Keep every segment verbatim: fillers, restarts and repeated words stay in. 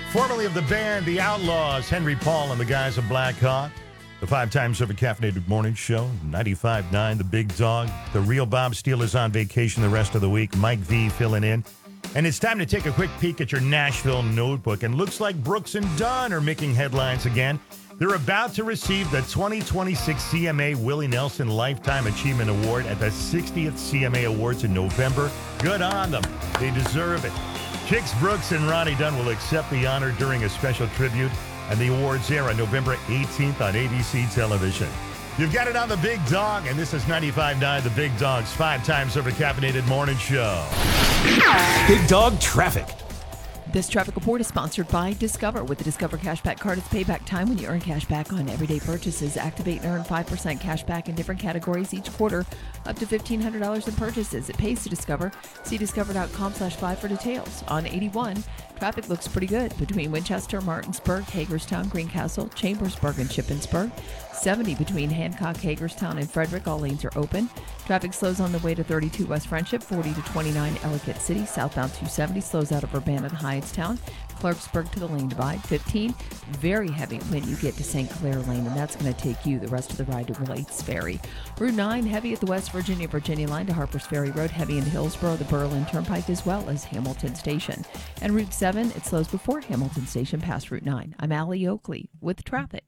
Formerly of the band The Outlaws, Henry Paul and the guys of Black Hawk. The five times over caffeinated morning show, ninety-five point nine, The Big Dog. The real Bob Steele is on vacation the rest of the week. Mike V filling in. And it's time to take a quick peek at your Nashville notebook. And looks like Brooks and Dunn are making headlines again. They're about to receive the twenty twenty-six C M A Willie Nelson Lifetime Achievement Award at the sixtieth C M A Awards in November. Good on them. They deserve it. Kix Brooks and Ronnie Dunn will accept the honor during a special tribute, and the awards air on November eighteenth on A B C television. You've got it on The Big Dog, and this is ninety-five point nine The Big Dog's five times over caffeinated morning show. Big Dog Traffic. This traffic report is sponsored by Discover. With the Discover Cashback Card, it's payback time when you earn cash back on everyday purchases. Activate and earn five percent cash back in different categories each quarter, up to fifteen hundred dollars in purchases. It pays to Discover. See discover.com slash five for details. On eighty-one, traffic looks pretty good between Winchester, Martinsburg, Hagerstown, Greencastle, Chambersburg, and Shippensburg. seventy between Hancock, Hagerstown, and Frederick. All lanes are open. Traffic slows on the way to thirty-two West Friendship, forty to twenty-nine Ellicott City. Southbound two seventy slows out of Urbana to Hydestown. Clarksburg to the lane divide. fifteen, very heavy when you get to Saint Clair Lane, and that's going to take you the rest of the ride to Williams Ferry. Route nine, heavy at the West Virginia, Virginia line to Harpers Ferry Road, heavy in Hillsborough, the Berlin Turnpike, as well as Hamilton Station. And Route seven, it slows before Hamilton Station past Route nine. I'm Allie Oakley with traffic.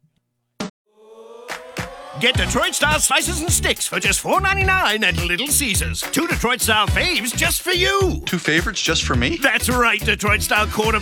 Get Detroit-style slices and sticks for just four ninety-nine at Little Caesars. Two Detroit-style faves just for you. Two favorites just for me? That's right, Detroit-style quarter